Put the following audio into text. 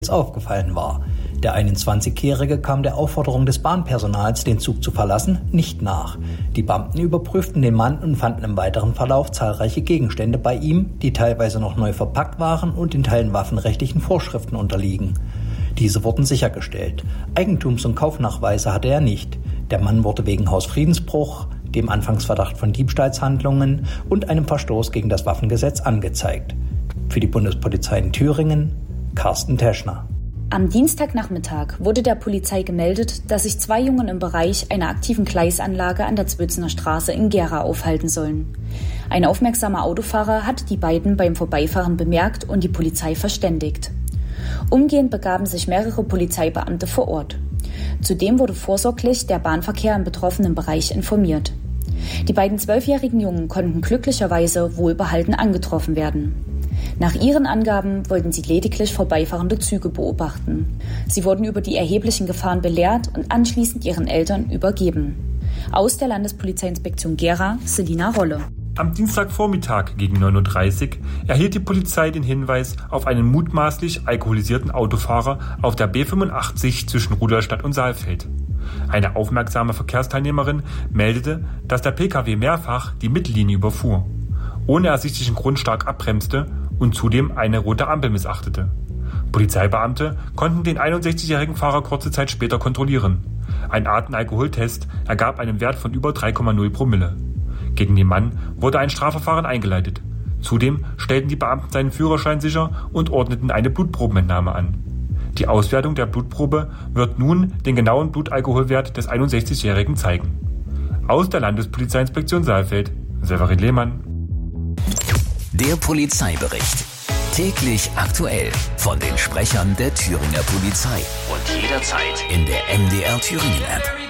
aufgefallen war. Der 21-Jährige kam der Aufforderung des Bahnpersonals, den Zug zu verlassen, nicht nach. Die Beamten überprüften den Mann und fanden im weiteren Verlauf zahlreiche Gegenstände bei ihm, die teilweise noch neu verpackt waren und in Teilen waffenrechtlichen Vorschriften unterliegen. Diese wurden sichergestellt. Eigentums- und Kaufnachweise hatte er nicht. Der Mann wurde wegen Hausfriedensbruch, dem Anfangsverdacht von Diebstahlshandlungen und einem Verstoß gegen das Waffengesetz angezeigt. Für die Bundespolizei in Thüringen, Carsten Teschner. Am Dienstagnachmittag wurde der Polizei gemeldet, dass sich 2 Jungen im Bereich einer aktiven Gleisanlage an der Zwölzner Straße in Gera aufhalten sollen. Ein aufmerksamer Autofahrer hatte die beiden beim Vorbeifahren bemerkt und die Polizei verständigt. Umgehend begaben sich mehrere Polizeibeamte vor Ort. Zudem wurde vorsorglich der Bahnverkehr im betroffenen Bereich informiert. Die beiden 12-jährigen Jungen konnten glücklicherweise wohlbehalten angetroffen werden. Nach ihren Angaben wollten sie lediglich vorbeifahrende Züge beobachten. Sie wurden über die erheblichen Gefahren belehrt und anschließend ihren Eltern übergeben. Aus der Landespolizeiinspektion Gera, Selina Rolle. Am Dienstagvormittag gegen 9.30 Uhr erhielt die Polizei den Hinweis auf einen mutmaßlich alkoholisierten Autofahrer auf der B85 zwischen Rudolstadt und Saalfeld. Eine aufmerksame Verkehrsteilnehmerin meldete, dass der Pkw mehrfach die Mittellinie überfuhr, ohne ersichtlichen Grund stark abbremste und zudem eine rote Ampel missachtete. Polizeibeamte konnten den 61-jährigen Fahrer kurze Zeit später kontrollieren. Ein Atemalkoholtest ergab einen Wert von über 3,0 Promille. Gegen den Mann wurde ein Strafverfahren eingeleitet. Zudem stellten die Beamten seinen Führerschein sicher und ordneten eine Blutprobenentnahme an. Die Auswertung der Blutprobe wird nun den genauen Blutalkoholwert des 61-Jährigen zeigen. Aus der Landespolizeiinspektion Saalfeld, Severin Lehmann. Der Polizeibericht. Täglich aktuell von den Sprechern der Thüringer Polizei. Und jederzeit in der MDR Thüringen App.